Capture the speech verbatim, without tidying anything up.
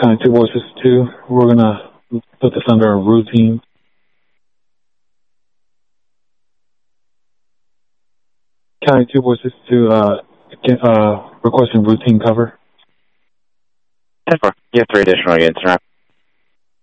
County two Voices two. We're going to put this under a routine. County two Voices two, uh, get, uh, requesting routine cover. ten four. You have three additional units, right?